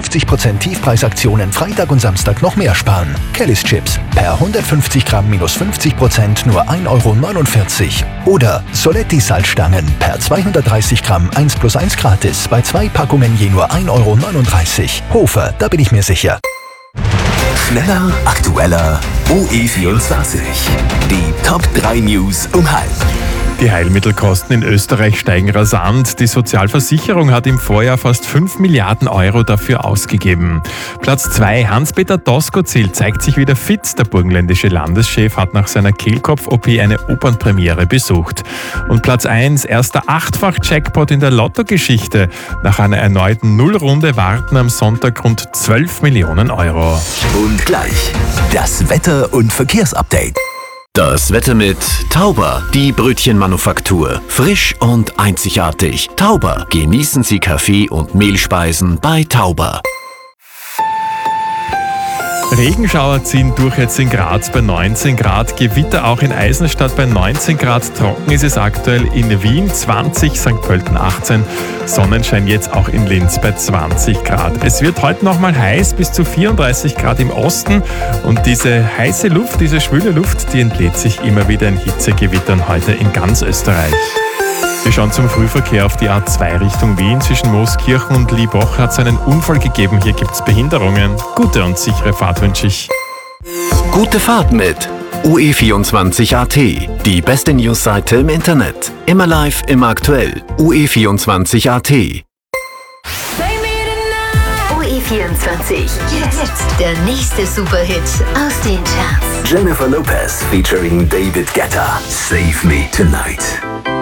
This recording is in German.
50% Tiefpreisaktionen Freitag und Samstag noch mehr sparen. Kellys Chips per 150 Gramm minus 50% nur 1,49 €. Oder Soletti Salzstangen per 230 Gramm 1+1 gratis bei 2 Packungen je nur 1,39 €. Hofer, da bin ich mir sicher. Schneller, aktueller, OE24. Die Top 3 News um halb. Die Heilmittelkosten in Österreich steigen rasant. Die Sozialversicherung hat im Vorjahr fast 5 Milliarden € dafür ausgegeben. Platz 2, Hans-Peter Doskozil zeigt sich wieder fit. Der burgenländische Landeschef hat nach seiner Kehlkopf-OP eine Opernpremiere besucht. Und Platz 1, erster 8-fach-Jackpot in der Lottogeschichte. Nach einer erneuten Nullrunde warten am Sonntag rund 12 Millionen €. Und gleich das Wetter- und Verkehrsupdate. Das Wetter mit Tauber, die Brötchenmanufaktur. Frisch und einzigartig. Tauber, genießen Sie Kaffee und Mehlspeisen bei Tauber. Regenschauer ziehen durch jetzt in Graz bei 19 Grad, Gewitter auch in Eisenstadt bei 19 Grad, trocken ist es aktuell in Wien 20, St. Pölten 18, Sonnenschein jetzt auch in Linz bei 20 Grad. Es wird heute nochmal heiß, bis zu 34 Grad im Osten und diese heiße Luft, diese schwüle Luft, die entlädt sich immer wieder in Hitzegewittern heute in ganz Österreich. Wir schauen zum Frühverkehr auf die A2 Richtung Wien. Zwischen Mooskirchen und Liebach hat es einen Unfall gegeben. Hier gibt es Behinderungen. Gute und sichere Fahrt wünsche ich. Gute Fahrt mit OE24.at. Die beste Newsseite im Internet. Immer live, immer aktuell. OE24.at. OE24. Jetzt der nächste Superhit aus den Charts. Jennifer Lopez featuring David Guetta. Save Me Tonight.